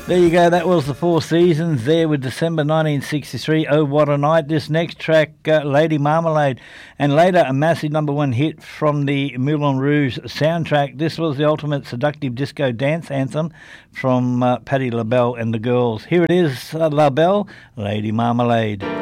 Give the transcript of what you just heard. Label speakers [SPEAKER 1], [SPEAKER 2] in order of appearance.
[SPEAKER 1] There you go, that was the Four Seasons there with December 1963, Oh What a Night. This next track, Lady Marmalade, and later a massive number one hit from the Moulin Rouge soundtrack. This was the ultimate seductive disco dance anthem from Patti LaBelle and the Girls. Here it is, LaBelle, Lady Marmalade.